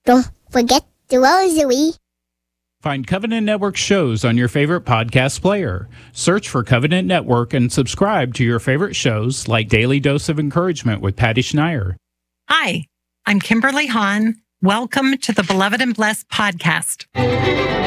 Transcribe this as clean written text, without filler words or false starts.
Don't forget the rosary. Find Covenant Network shows on your favorite podcast player. Search for Covenant Network and subscribe to your favorite shows like Daily Dose of Encouragement with Patty Schneier. Hi, I'm Kimberly Hahn. Welcome to the Beloved and Blessed podcast.